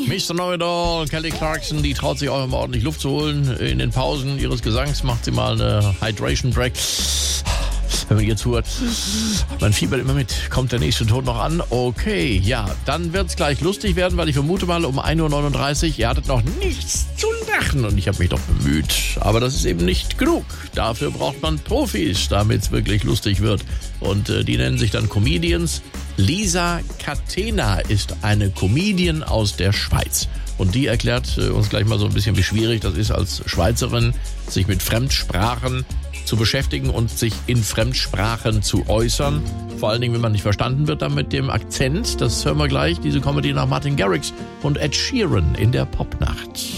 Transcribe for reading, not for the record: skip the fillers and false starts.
Mr. Know-it-all, Kelly Clarkson, die traut sich auch immer ordentlich Luft zu holen. In den Pausen ihres Gesangs macht sie mal eine Hydration Break. Wenn man ihr zuhört, man fiebert immer mit. Kommt der nächste Ton noch an? Okay, ja, dann wird es gleich lustig werden, weil ich vermute mal um 1.39 Uhr, ihr hattet noch nichts zu lachen und ich habe mich doch bemüht. Aber das ist eben nicht genug. Dafür braucht man Profis, damit es wirklich lustig wird. Und die nennen sich dann Comedians. Lisa Catena ist eine Comedian aus der Schweiz. Und die erklärt uns gleich mal so ein bisschen, wie schwierig das ist, als Schweizerin sich mit Fremdsprachen zu beschäftigen und sich in Fremdsprachen zu äußern. Vor allen Dingen, wenn man nicht verstanden wird, dann mit dem Akzent. Das hören wir gleich, diese Comedy nach Martin Garrix und Ed Sheeran in der Popnacht.